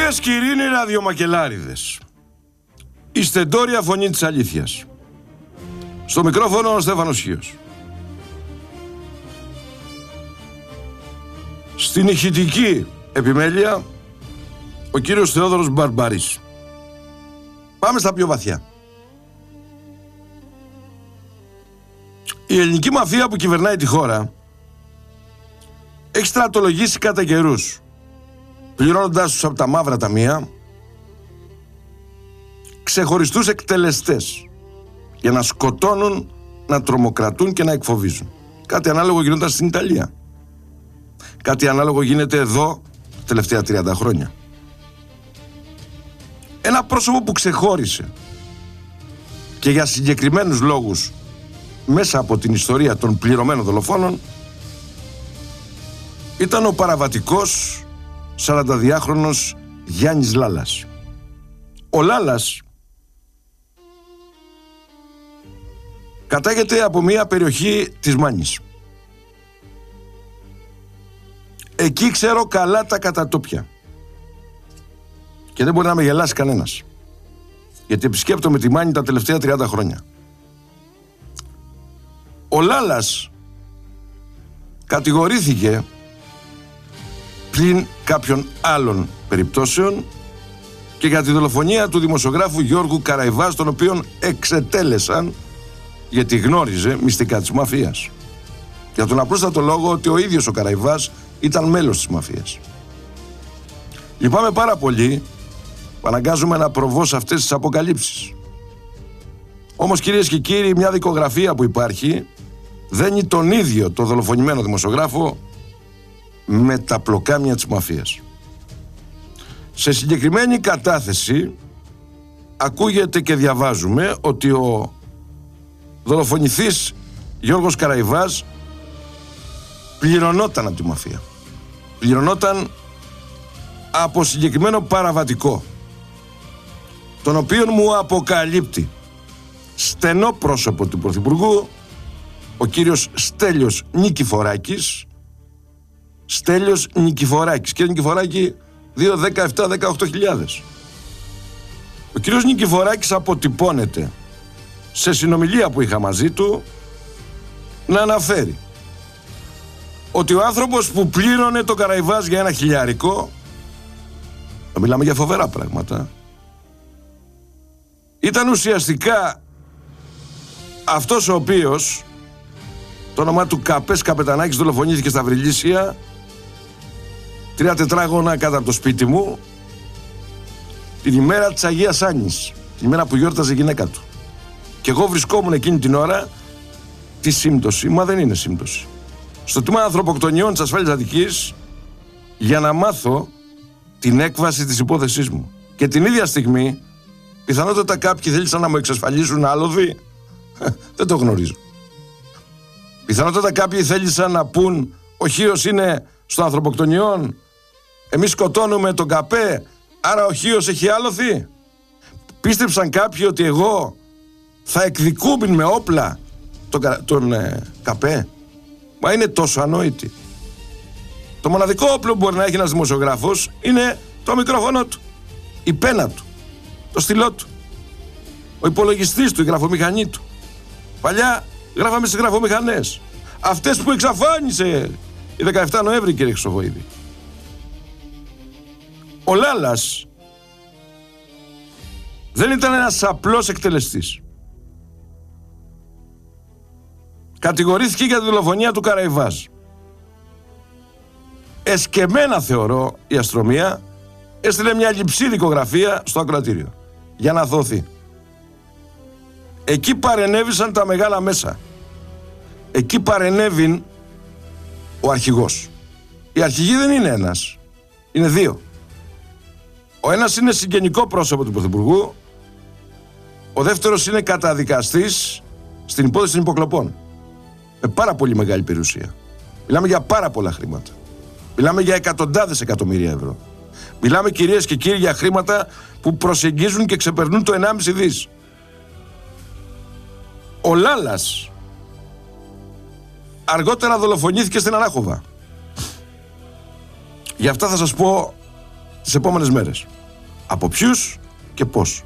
Κυρίες και κύριοι ραδιομακελάριδες, η στεντόρια φωνή της αλήθειας. Στο μικρόφωνο ο Στέφανος Χίος. Στην ηχητική επιμέλεια ο κύριος Θεόδωρος Μπαρμπαρής. Πάμε στα πιο βαθιά. Η ελληνική μαφία που κυβερνάει τη χώρα έχει στρατολογήσει κατά καιρούς, πληρώνοντάς τους από τα μαύρα ταμεία ξεχωριστούς εκτελεστές για να σκοτώνουν, να τρομοκρατούν και να εκφοβίζουν. Κάτι ανάλογο γινόταν στην Ιταλία. Κάτι ανάλογο γίνεται εδώ τα τελευταία 30 χρόνια. Ένα πρόσωπο που ξεχώρισε και για συγκεκριμένους λόγους μέσα από την ιστορία των πληρωμένων δολοφόνων ήταν ο παραβατικός 42χρονος Γιάννης Λάλας. Ο Λάλας κατάγεται από μια περιοχή της Μάνης. Εκεί ξέρω καλά τα κατατόπια και δεν μπορεί να με γελάσει κανένας, γιατί επισκέπτομαι τη Μάνη τα τελευταία 30 χρόνια. Ο Λάλας κατηγορήθηκε πλην κάποιων άλλων περιπτώσεων και για τη δολοφονία του δημοσιογράφου Γιώργου Καραϊβάς, τον οποίον εξετέλεσαν γιατί γνώριζε μυστικά της μαφίας. Για τον απλούστατο λόγο ότι ο ίδιος ο Καραϊβάς ήταν μέλος της μαφίας. Λυπάμαι πάρα πολύ που αναγκάζομαι να προβώ σε αυτές τις αποκαλύψεις. Όμως, κυρίες και κύριοι, μια δικογραφία που υπάρχει δένει τον ίδιο το δολοφονημένο δημοσιογράφο με τα πλοκάμια της μαφίας. Σε συγκεκριμένη κατάθεση ακούγεται και διαβάζουμε ότι ο δολοφονηθής Γιώργος Καραϊβάς πληρωνόταν από τη μαφία. Πληρωνόταν από συγκεκριμένο παραβατικό, τον οποίον μου αποκαλύπτει στενό πρόσωπο του Πρωθυπουργού, ο κύριος Στέλιος Νικηφοράκης. Στέλιος Νικηφοράκης. Κύριε Νικηφοράκη, 2-17-18.000. Ο κύριος Νικηφοράκης αποτυπώνεται σε συνομιλία που είχα μαζί του να αναφέρει ότι ο άνθρωπος που πλήρωνε το Καραϊβάς για 1.000, μιλάμε για φοβερά πράγματα, ήταν ουσιαστικά αυτός ο οποίος, το όνομά του Καπές Καπετανάκης, δολοφονήθηκε στα Βρυλίσια, 3 τετράγωνα κάτω από το σπίτι μου, την ημέρα της Αγίας Άννης, την ημέρα που γιόρταζε η γυναίκα του. Και εγώ βρισκόμουν εκείνη την ώρα τη σύμπτωση, μα δεν είναι σύμπτωση, στο τμήμα ανθρωποκτονιών της ασφάλειας Αττικής, για να μάθω την έκβαση της υπόθεσής μου. Και την ίδια στιγμή, πιθανότατα κάποιοι θέλησαν να μου εξασφαλίσουν άλοθη, δεν το γνωρίζω. Πιθανότατα κάποιοι θέλησαν να πούν ο Χίος είναι στο ανθρωποκτονιών, εμείς σκοτώνουμε τον Καπέ, άρα ο Χίος έχει άλοθη. Πίστεψαν κάποιοι ότι εγώ θα εκδικούμουν με όπλα τον Καπέ. Μα είναι τόσο ανόητη. Το μοναδικό όπλο που μπορεί να έχει ένας δημοσιογράφος είναι το μικρόφωνο του, η πένα του, το στυλό του, ο υπολογιστής του, η γραφομηχανή του. Παλιά γράφαμε στις γραφομηχανές, αυτές που εξαφάνισε η 17 Νοέμβρη, κύριε Χρυσοβοίδη. Ο Λάλας δεν ήταν ένας απλός εκτελεστής. Κατηγορήθηκε για τη δολοφονία του Καραϊβάς. Εσκεμμένα, θεωρώ, η αστυνομία έστειλε μια λειψή δικογραφία στο ακροατήριο για να θωθεί. Εκεί παρενέβησαν τα μεγάλα μέσα. Εκεί παρενέβην ο αρχηγός. Οι αρχηγοί δεν είναι ένας, είναι 2. Ο ένας είναι συγγενικό πρόσωπο του Πρωθυπουργού, ο δεύτερος είναι καταδικαστής στην υπόθεση των υποκλοπών, με πάρα πολύ μεγάλη περιουσία. Μιλάμε για πάρα πολλά χρήματα. Μιλάμε για εκατοντάδες εκατομμύρια ευρώ. Μιλάμε, κυρίες και κύριοι, για χρήματα που προσεγγίζουν και ξεπερνούν το 1,5 δις. Ο Λάλας αργότερα δολοφονήθηκε στην Ανάχοβα. Γι' αυτά θα σας πω τις επόμενες μέρες. Από ποιους και πώς.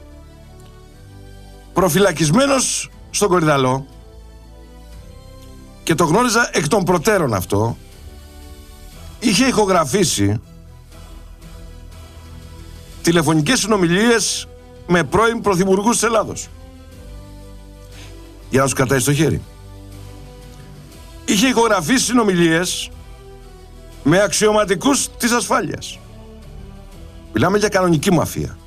Προφυλακισμένος στον Κορυδαλό, και το γνώριζα εκ των προτέρων αυτό, είχε ηχογραφήσει τηλεφωνικές συνομιλίες με πρώην πρωθυπουργούς της Ελλάδος για να τους κρατάει στο χέρι. Είχε ηχογραφήσει συνομιλίες με αξιωματικούς της ασφάλειας. Μιλάμε για κανονική μαφία.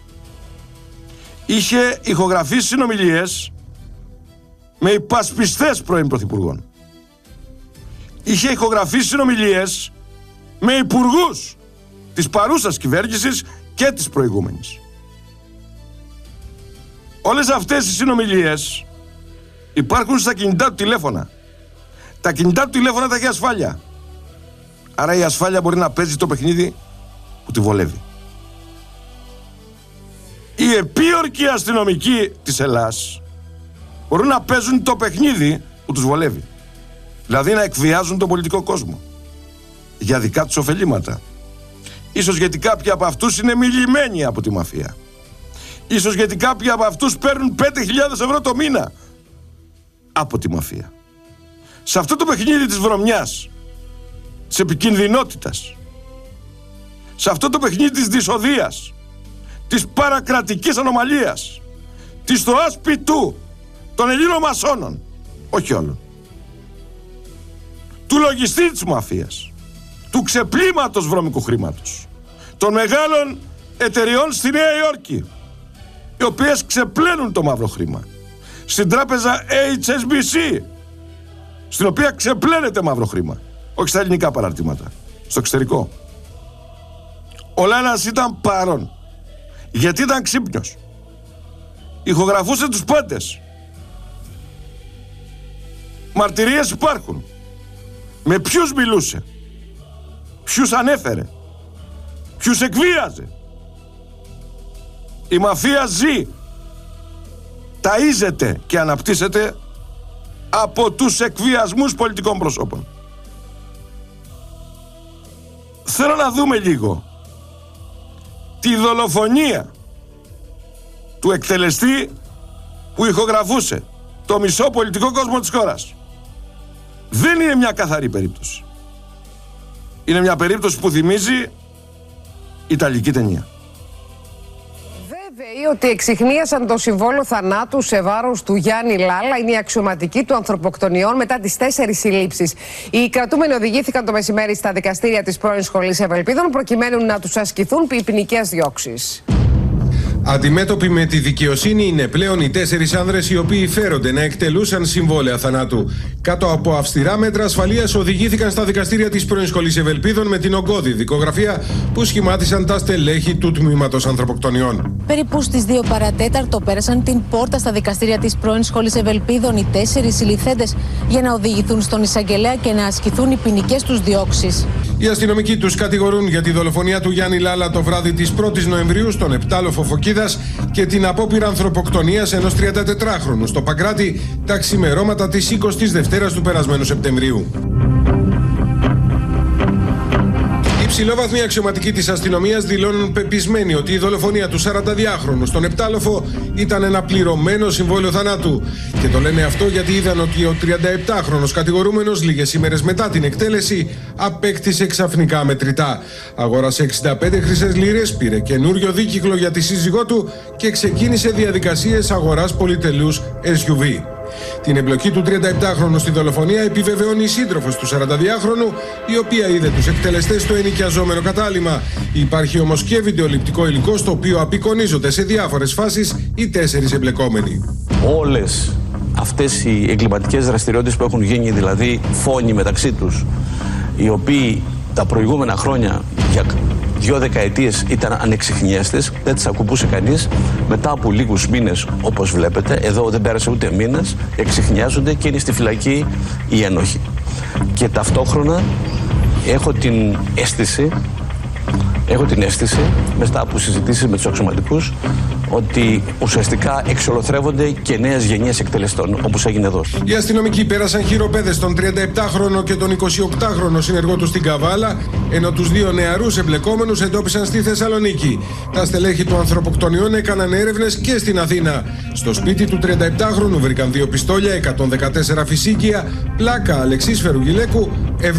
Είχε ηχογραφήσει συνομιλίες με υπασπιστές πρώην πρωθυπουργών. Είχε ηχογραφήσει συνομιλίες με υπουργούς της παρούσας κυβέρνησης και της προηγούμενης. Όλες αυτές οι συνομιλίες υπάρχουν στα κινητά του τηλέφωνα. Τα κινητά του τηλέφωνα τα έχει ασφάλεια. Άρα η ασφάλεια μπορεί να παίζει το παιχνίδι που τη βολεύει. Οι επίορκοι αστυνομικοί της Ελλάς μπορούν να παίζουν το παιχνίδι που τους βολεύει. Δηλαδή να εκβιάζουν τον πολιτικό κόσμο για δικά τους ωφελήματα. Ίσως γιατί κάποιοι από αυτούς είναι μιλημένοι από τη μαφία. Ίσως γιατί κάποιοι από αυτούς παίρνουν 5.000 ευρώ το μήνα από τη μαφία. Σε αυτό το παιχνίδι της βρωμιάς, της επικινδυνότητας, σε αυτό το παιχνίδι της δυσοδείας, της παρακρατικής ανομαλίας, της στο άσπιτου των Ελλήνων μασόνων, όχι όλων, του λογιστή της μαφίας, του ξεπλήματος βρώμικου χρήματος, των μεγάλων εταιριών στη Νέα Υόρκη, οι οποίες ξεπλένουν το μαύρο χρήμα, στην τράπεζα HSBC, στην οποία ξεπλένεται μαύρο χρήμα, όχι στα ελληνικά παραρτήματα, στο εξωτερικό. Ο Λάλας ήταν παρόν, γιατί ήταν ξύπνιος. Ηχογραφούσε τους πάντες. Μαρτυρίες υπάρχουν. Με ποιους μιλούσε, ποιους ανέφερε, ποιους εκβίαζε. Η μαφία ζει, ταΐζεται και αναπτύσσεται από τους εκβιασμούς πολιτικών προσώπων. Θέλω να δούμε λίγο τη δολοφονία του εκτελεστή που ηχογραφούσε το μισό πολιτικό κόσμο της χώρας. Δεν είναι μια καθαρή περίπτωση. Είναι μια περίπτωση που θυμίζει ιταλική ταινία. Βέβαιοι ότι εξιχνίασαν το συμβόλαιο θανάτου σε βάρος του Γιάννη Λάλα είναι οι αξιωματικοί του ανθρωποκτονιών μετά τις 4 συλλήψεις. Οι κρατούμενοι οδηγήθηκαν το μεσημέρι στα δικαστήρια της πρώην Σχολής Ευελπίδων προκειμένου να τους ασκηθούν ποινικές διώξεις. Αντιμέτωποι με τη δικαιοσύνη είναι πλέον οι 4 άνδρες οι οποίοι φέρονται να εκτελούσαν συμβόλαια θανάτου. Κάτω από αυστηρά μέτρα ασφαλείας οδηγήθηκαν στα δικαστήρια της πρώην Σχολής Ευελπίδων με την ογκώδη δικογραφία που σχημάτισαν τα στελέχη του Τμήματος Ανθρωποκτονιών. Περίπου στις 2 παρατέταρτο πέρασαν την πόρτα στα δικαστήρια της πρώην Σχολής Ευελπίδων οι 4 συλληφθέντες για να οδηγηθούν στον εισαγγελέα και να ασκηθούν οι ποινικές τους διώξεις. Οι αστυνομικοί τους κατηγορούν για τη δολοφονία του Γιάννη Λάλα το βράδυ της 1ης Νοεμβρίου στον Επτάλοφο Φωκίδας και την απόπειρα ανθρωποκτονίας ενός 34χρονου στο Παγκράτη τα ξημερώματα της 22ης του περασμένου Σεπτεμβρίου. Οι ψηλόβαθμοι αξιωματικοί της αστυνομίας δηλώνουν πεπισμένοι ότι η δολοφονία του 42χρονου στον Επτάλοφο ήταν ένα πληρωμένο συμβόλαιο θανάτου. Και το λένε αυτό γιατί είδαν ότι ο 37χρονος κατηγορούμενος λίγες ημέρες μετά την εκτέλεση απέκτησε ξαφνικά μετρητά. Αγόρασε 65 χρυσές λίρες, πήρε καινούριο δίκυκλο για τη σύζυγό του και ξεκίνησε διαδικασίες αγοράς πολυτελούς SUV. Την εμπλοκή του 37χρονου στη δολοφονία επιβεβαιώνει η σύντροφος του 42χρονου, η οποία είδε τους εκτελεστές στο ενοικιαζόμενο κατάλημα. Υπάρχει όμως και βιντεοληπτικό υλικό στο οποίο απεικονίζονται σε διάφορες φάσεις οι 4 εμπλεκόμενοι. Όλες αυτές οι εγκληματικές δραστηριότητες που έχουν γίνει, δηλαδή φόνοι μεταξύ τους, οι οποίοι τα προηγούμενα χρόνια για 2 δεκαετίες ήταν ανεξιχνίαστες, δεν τις ακουμπούσε κανείς. Μετά από λίγους μήνες, όπως βλέπετε, εδώ δεν πέρασε ούτε μήνες, εξιχνιάζονται και είναι στη φυλακή οι ένοχοι. Και ταυτόχρονα έχω την αίσθηση Έχω την αίσθηση, μετά από συζητήσεις με τους αξιωματικούς, ότι ουσιαστικά εξολοθρεύονται και νέες γενιές εκτελεστών, όπως έγινε εδώ. Οι αστυνομικοί πέρασαν χειροπέδες τον 37χρονο και τον 28χρονο συνεργό του στην Καβάλα, ενώ τους δύο νεαρούς εμπλεκόμενους εντόπισαν στη Θεσσαλονίκη. Τα στελέχη των ανθρωποκτονιών έκαναν έρευνες και στην Αθήνα. Στο σπίτι του 37χρονου βρήκαν 2 πιστόλια, 114 φυσίκια, πλάκα αλεξίσφαιρου γυλαίκου,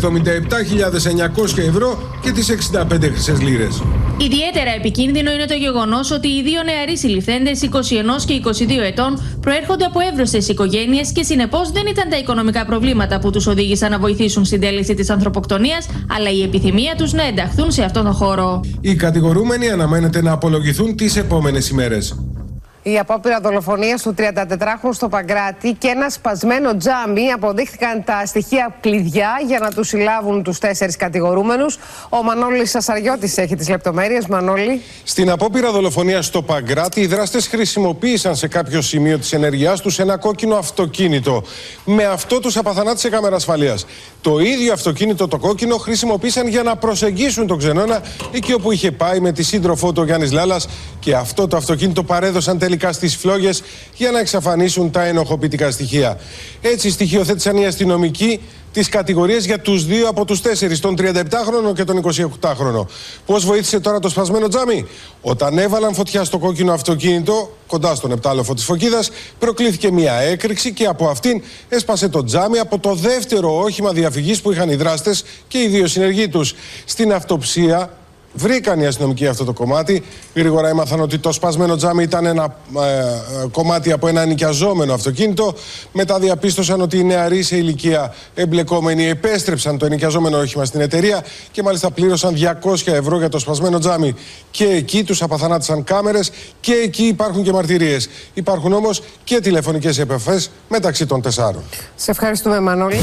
77.900 ευρώ και τις 65 χρυσές λίρες. Ιδιαίτερα επικίνδυνο είναι το γεγονός ότι οι δύο νεαροί συλληφθέντες 21 και 22 ετών προέρχονται από εύρωστες οικογένειες και συνεπώς δεν ήταν τα οικονομικά προβλήματα που τους οδήγησαν να βοηθήσουν στην τέλεση της ανθρωποκτονίας, αλλά η επιθυμία τους να ενταχθούν σε αυτόν τον χώρο. Οι κατηγορούμενοι αναμένεται να απολογηθούν τις επόμενες ημέρες. Η απόπειρα δολοφονίας του 34χρονου στο Παγκράτη και ένα σπασμένο τζάμι αποδείχθηκαν τα στοιχεία κλειδιά για να τους συλλάβουν τους 4 κατηγορούμενους. Ο Μανώλης Σασαριώτης έχει τις λεπτομέρειες. Μανώλη. Στην απόπειρα δολοφονίας στο Παγκράτη, οι δράστες χρησιμοποίησαν σε κάποιο σημείο της ενέργειάς τους ένα κόκκινο αυτοκίνητο. Με αυτό τους απαθανάτησε κάμερα ασφαλείας. Το ίδιο αυτοκίνητο, το κόκκινο, χρησιμοποίησαν για να προσεγγίσουν τον ξενώνα εκεί όπου είχε πάει με τη σύντροφό του ο Γιάννης Λάλας, και αυτό το αυτοκίνητο παρέδωσαν τελικά στις φλόγες για να εξαφανίσουν τα ενοχοποιητικά στοιχεία. Έτσι στοιχειοθέτησαν οι αστυνομικοί τις κατηγορίες για τους 2 από τους 4, τον 37χρονο και τον 28χρονο. Πώς βοήθησε τώρα το σπασμένο τζάμι? Όταν έβαλαν φωτιά στο κόκκινο αυτοκίνητο, κοντά στον επτάλοφο της Φωκίδας, προκλήθηκε μια έκρηξη και από αυτήν έσπασε το τζάμι από το δεύτερο όχημα διαφυγής που είχαν οι δράστες και οι 2 συνεργοί τους. Στην αυτοψία βρήκαν οι αστυνομικοί αυτό το κομμάτι. Γρήγορα έμαθαν ότι το σπασμένο τζάμι ήταν ένα κομμάτι από ένα ενοικιαζόμενο αυτοκίνητο. Μετά διαπίστωσαν ότι οι νεαροί σε ηλικία εμπλεκόμενοι επέστρεψαν το ενοικιαζόμενο όχημα στην εταιρεία και μάλιστα πλήρωσαν 200 ευρώ για το σπασμένο τζάμι. Και εκεί τους απαθανάτησαν κάμερες και εκεί υπάρχουν και μαρτυρίες. Υπάρχουν όμως και τηλεφωνικές επαφές μεταξύ των 4. Σε ευχαριστούμε, Μανώλη.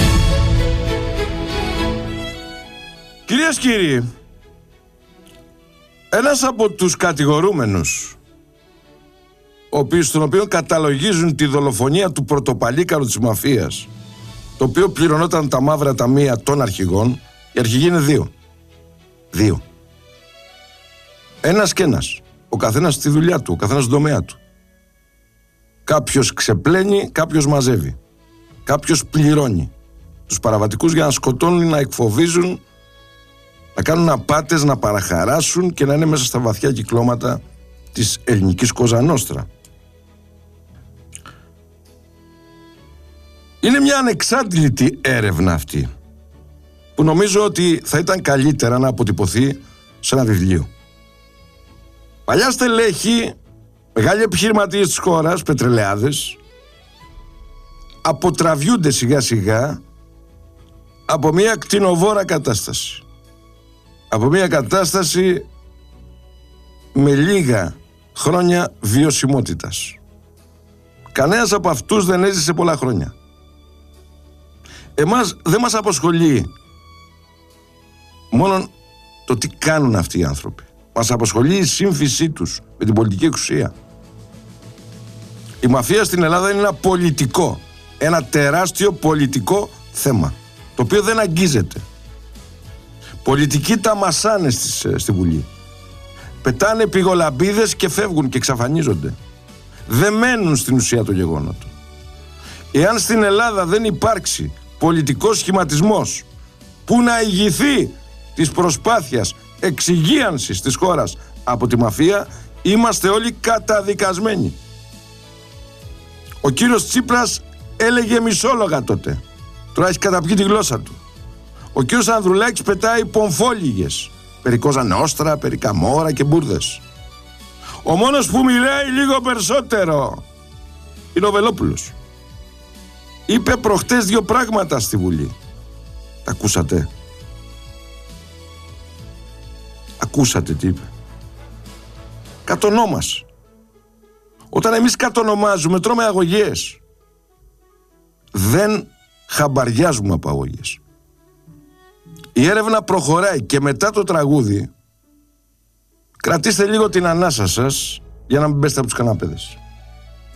Κυρίες και κύριοι, ένας από τους κατηγορούμενους, τον οποίο καταλογίζουν τη δολοφονία του πρωτοπαλίκαρου της μαφίας, το οποίο πληρωνόταν τα μαύρα ταμεία των αρχηγών, οι αρχηγοί είναι 2. 2. Ένας και ένας. Ο καθένας στη δουλειά του, ο καθένας στον τομέα του. Κάποιος ξεπλένει, κάποιος μαζεύει. Κάποιος πληρώνει τους παραβατικούς για να σκοτώνουν, να εκφοβίζουν, να κάνουν απάτες, να παραχαράσουν και να είναι μέσα στα βαθιά κυκλώματα της ελληνικής Κοζανόστρα. Είναι μια ανεξάντλητη έρευνα αυτή, που νομίζω ότι θα ήταν καλύτερα να αποτυπωθεί σε ένα βιβλίο. Παλιά στελέχη, μεγάλοι επιχειρηματίες της χώρας, πετρελαιάδες, αποτραβιούνται σιγά σιγά από μια κτηνοβόρα κατάσταση. Από μια κατάσταση με λίγα χρόνια βιωσιμότητας. Κανένας από αυτούς δεν έζησε πολλά χρόνια. Εμάς δεν μας απασχολεί μόνο το τι κάνουν αυτοί οι άνθρωποι. Μας απασχολεί η σύμφυσή τους με την πολιτική εξουσία. Η μαφία στην Ελλάδα είναι ένα τεράστιο πολιτικό θέμα, το οποίο δεν αγγίζεται. Πολιτικοί τα μασάνε στη Βουλή. Πετάνε πηγολαμπίδες και φεύγουν και εξαφανίζονται. Δεν μένουν στην ουσία το γεγονότο. Εάν στην Ελλάδα δεν υπάρξει πολιτικός σχηματισμός που να ηγηθεί της προσπάθειας εξυγίανσης της χώρας από τη μαφία, είμαστε όλοι καταδικασμένοι. Ο κύριος Τσίπρας έλεγε μισόλογα τότε. Τώρα έχει καταπιεί τη γλώσσα του. Ο κύριος Ανδρουλάκης πετάει πομφόλιγες περί Κοζανόστρα, περί Καμόρα και μπουρδες. Ο μόνος που μιλάει λίγο περισσότερο είναι ο Βελόπουλος. Είπε προχτές 2 πράγματα στη Βουλή. Τα ακούσατε? Ακούσατε τι είπε? Κατονόμας. Όταν εμείς κατονομάζουμε, τρώμε αγωγές. Δεν χαμπαριάζουμε από αγωγές. Η έρευνα προχωράει και μετά το τραγούδι κρατήστε λίγο την ανάσα σας για να μην πέσετε από τους καναπέδες.